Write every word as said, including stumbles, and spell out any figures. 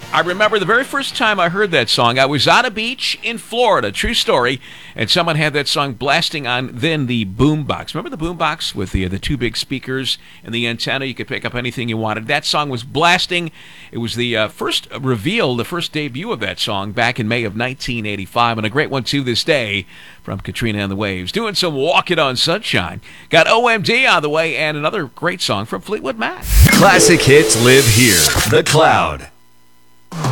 I remember the very first time I heard that song, I was on a beach in Florida, true story, and someone had that song blasting on then the boombox. Remember the boombox with the the two big speakers and the antenna? You could pick up anything you wanted. That song was blasting. It was the uh, first reveal, the first debut of that song back in May of nineteen eighty-five, and a great one to this day from Katrina and the Waves. Doing some Walk It On Sunshine. Got O M D on the way and another great song from Fleetwood Mac. Classic hits live here. The Cloud.